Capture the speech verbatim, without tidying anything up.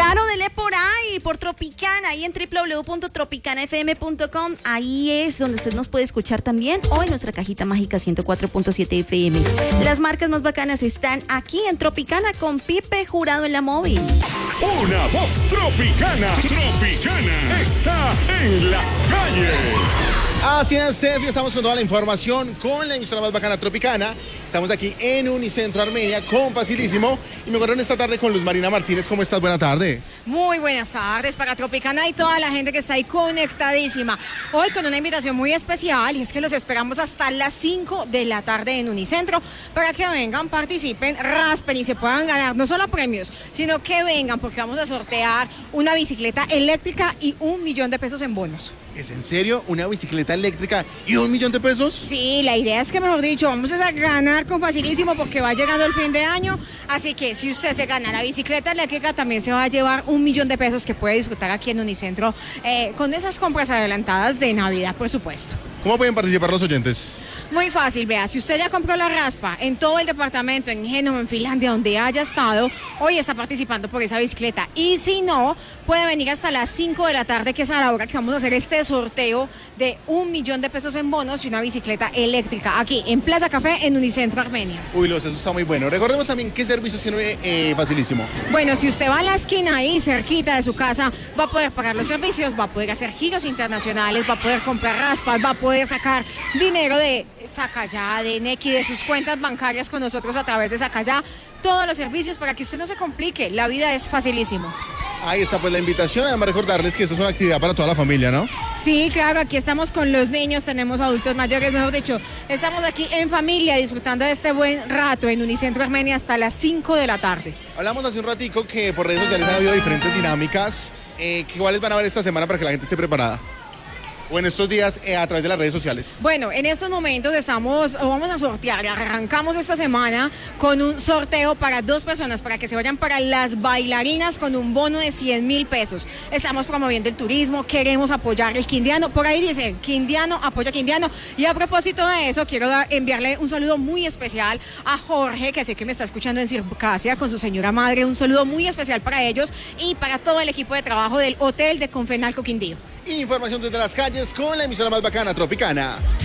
Claro, dele por ahí, por Tropicana, ahí en w w w punto tropicana f m punto com. Ahí es donde usted nos puede escuchar también, o en nuestra cajita mágica ciento cuatro punto siete F M. Las marcas más bacanas están aquí en Tropicana con Pipe Jurado en la móvil. Una voz tropicana, tropicana, está en las calles. Así es, Steph, estamos con toda la información con la emisora más bacana Tropicana. Estamos aquí en Unicentro Armenia con Facilísimo y me encuentro esta tarde con Luz Marina Martínez. ¿Cómo estás? Buena tarde. Muy buenas tardes para Tropicana y toda la gente que está ahí conectadísima. Hoy con una invitación muy especial y es que los esperamos hasta las cinco de la tarde en Unicentro para que vengan, participen, raspen y se puedan ganar no solo premios, sino que vengan porque vamos a sortear una bicicleta eléctrica y un millón de pesos en bonos. ¿Es en serio? ¿Una bicicleta eléctrica y un millón de pesos? Sí, la idea es que, mejor dicho, vamos a ganar con Facilísimo porque va llegando el fin de año. Así que si usted se gana la bicicleta eléctrica, también se va a llevar un millón de pesos que puede disfrutar aquí en Unicentro eh, con esas compras adelantadas de Navidad, por supuesto. ¿Cómo pueden participar los oyentes? Muy fácil, vea, si usted ya compró la raspa en todo el departamento, en Génova, en Finlandia, donde haya estado, hoy está participando por esa bicicleta. Y si no, puede venir hasta las cinco de la tarde, que es a la hora que vamos a hacer este sorteo de un millón de pesos en bonos y una bicicleta eléctrica, aquí en Plaza Café, en Unicentro Armenia. Uy, Los, eso está muy bueno. Recordemos también qué servicios tiene eh, Facilísimo. Bueno, si usted va a la esquina ahí, cerquita de su casa, va a poder pagar los servicios, va a poder hacer giros internacionales, va a poder comprar raspas, va a poder sacar dinero de Sacallá, de Nequi, de sus cuentas bancarias con nosotros a través de Sacallá, todos los servicios para que usted no se complique, la vida es facilísimo. Ahí está pues la invitación, además recordarles que esto es una actividad para toda la familia, ¿no? Sí, claro, aquí estamos con los niños, tenemos adultos mayores, mejor dicho, estamos aquí en familia disfrutando de este buen rato en Unicentro Armenia hasta las cinco de la tarde. Hablamos hace un ratico que por redes sociales han habido diferentes dinámicas, eh, ¿cuáles van a haber esta semana para que la gente esté preparada? O en estos días eh, a través de las redes sociales. Bueno, en estos momentos estamos, o vamos a sortear, arrancamos esta semana con un sorteo para dos personas, para que se vayan para las bailarinas con un bono de cien mil pesos. Estamos promoviendo el turismo, queremos apoyar el Quindiano, por ahí dice, Quindiano, apoya Quindiano. Y a propósito de eso, quiero dar, enviarle un saludo muy especial a Jorge, que sé que me está escuchando en Circasia con su señora madre, un saludo muy especial para ellos y para todo el equipo de trabajo del Hotel de Confenalco Quindío. Información desde las calles con la emisora más bacana Tropicana.